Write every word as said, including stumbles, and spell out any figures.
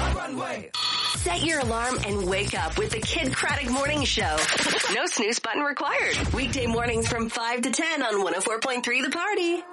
Set your alarm and wake up with the Kid Craddock Morning Show. No snooze button required. Weekday mornings from five to ten on one oh four point three The Party.